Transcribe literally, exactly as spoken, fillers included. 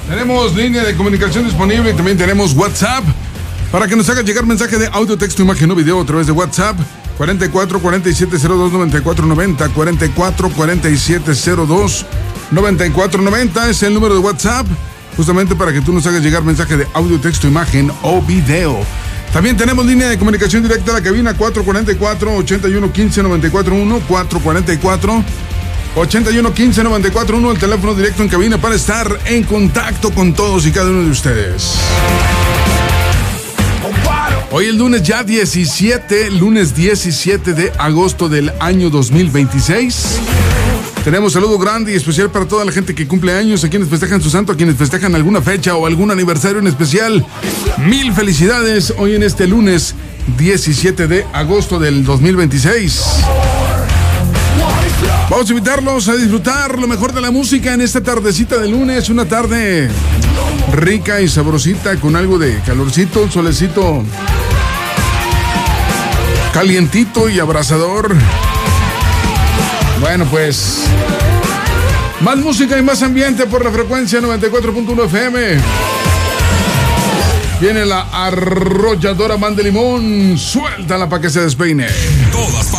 Tenemos línea de comunicación disponible y también tenemos WhatsApp para que nos haga llegar mensaje de audio, texto, imagen o video a través de WhatsApp. cuarenta y cuatro, cuarenta y siete cero dos, noventa y cuatro noventa, cuarenta y cuatro, cuarenta y siete cero dos, noventa y cuatro noventa es el número de WhatsApp, justamente para que tú nos hagas llegar mensaje de audio, texto, imagen o video. También tenemos línea de comunicación directa a la cabina cuatro cuatro cuatro, ocho uno uno cinco, nueve cuatro uno, cuatro cuatro cuatro, ocho uno uno cinco, nueve cuatro uno, el teléfono directo en cabina para estar en contacto con todos y cada uno de ustedes. Hoy el lunes ya diecisiete, lunes diecisiete de agosto del año dos mil veintiséis. Tenemos saludo grande y especial para toda la gente que cumple años, a quienes festejan su santo, a quienes festejan alguna fecha o algún aniversario en especial. Mil felicidades hoy en este lunes diecisiete de agosto del dos mil veintiséis. Vamos a invitarlos a disfrutar lo mejor de la música en esta tardecita de lunes, una tarde rica y sabrosita con algo de calorcito, un solecito calientito y abrasador. Bueno, pues más música y más ambiente por la frecuencia noventa y cuatro punto uno F M. Viene la arrolladora Man de Limón, suéltala para que se despeine. Todas